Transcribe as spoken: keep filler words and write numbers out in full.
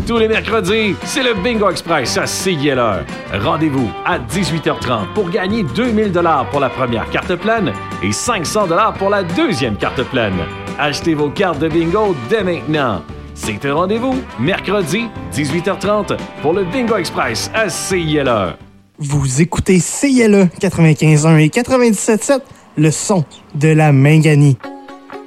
Tous les mercredis, c'est le Bingo Express à C I L E. Rendez-vous à dix-huit heures trente pour gagner deux mille dollars pour la première carte pleine et cinq cents dollars pour la deuxième carte pleine. Achetez vos cartes de bingo dès maintenant. C'est un rendez-vous, mercredi, dix-huit heures trente, pour le Bingo Express à C I L E. Vous écoutez C I L E quatre-vingt-quinze point un et quatre-vingt-dix-sept point sept, le son de la Minganie.